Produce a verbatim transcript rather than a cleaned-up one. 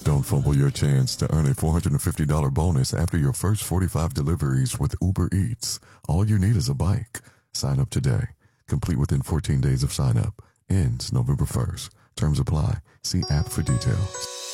Don't fumble your chance to earn a four hundred fifty dollars bonus after your first forty-five deliveries with Uber Eats. All you need is a bike. Sign up today. Complete within fourteen days of sign up. Ends November first. Terms apply. See app for details.